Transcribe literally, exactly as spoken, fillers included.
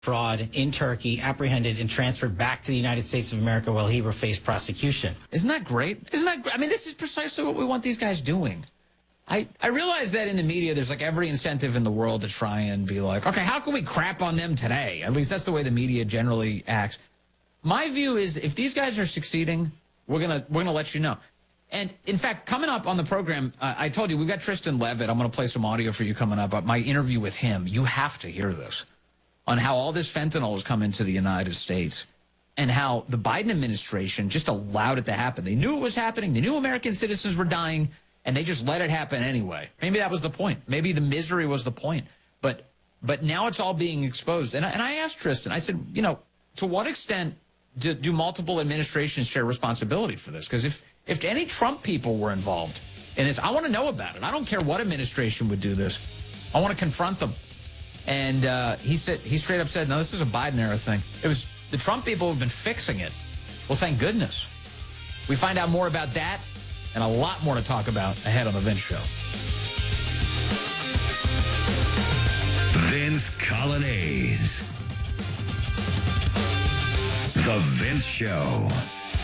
fraud in Turkey, apprehended and transferred back to the United States of America while he will face prosecution. Isn't that great? Isn't that great? I mean, this is precisely what we want these guys doing. I, I realize that in the media, there's like every incentive in the world to try and be like, okay, how can we crap on them today? At least that's the way the media generally acts. My view is if these guys are succeeding, we're gonna we're gonna let you know. And in fact, coming up on the program, uh, I told you we've got Tristan Levitt. I'm going to play some audio for you coming up. Uh, my interview with him. You have to hear this on how all this fentanyl has come into the United States and how the Biden administration just allowed it to happen. They knew it was happening. They knew American citizens were dying, and they just let it happen anyway. Maybe that was the point. Maybe the misery was the point. But but now it's all being exposed. And I, and I asked Tristan, I said, you know, to what extent do, do multiple administrations share responsibility for this? Because if, if any Trump people were involved in this, I want to know about it. I don't care what administration would do this. I want to confront them. And uh, he said he straight up said, no, this is a Biden-era thing. It was the Trump people have been fixing it. Well, thank goodness. We find out more about that and a lot more to talk about ahead on The Vince Show. Vince Coglianese. The Vince Show.